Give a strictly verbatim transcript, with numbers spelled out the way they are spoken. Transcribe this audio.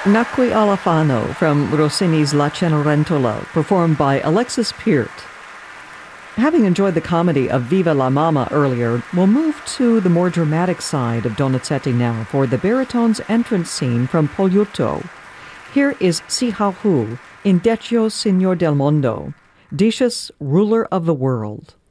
Nacqui alla Fano from Rossini's La Cenerentola, performed by Alexis Peart. Having enjoyed the comedy of Viva la Mama earlier, we'll move to the more dramatic side of Donizetti now for the baritone's entrance scene from Pogliutto. Here is Si Hao Hu in Deccio Signor del Mondo, Decius, ruler of the world.